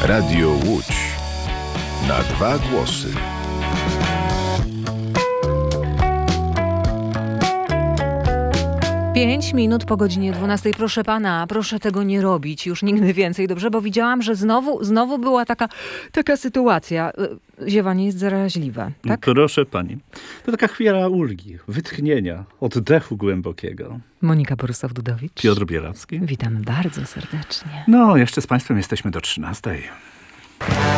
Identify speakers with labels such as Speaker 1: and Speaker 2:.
Speaker 1: Radio Łódź. Na dwa głosy.
Speaker 2: Pięć minut po godzinie 12. Proszę pana, proszę tego nie robić już nigdy więcej, dobrze? Bo widziałam, że znowu była taka sytuacja. Ziewanie jest zaraźliwe, tak?
Speaker 3: Proszę pani. To taka chwila ulgi, wytchnienia, oddechu głębokiego.
Speaker 2: Monika Borysław-Dudowicz.
Speaker 3: Piotr Bielacki.
Speaker 2: Witamy bardzo serdecznie.
Speaker 3: No, jeszcze z państwem jesteśmy do 13.